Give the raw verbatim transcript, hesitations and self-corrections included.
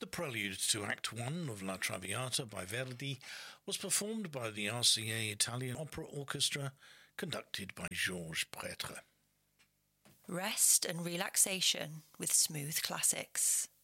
prelude to Act One of La Traviata by Verdi was performed by the R C A Italian Opera Orchestra, conducted by Georges Prêtre. Rest and relaxation with smooth classics.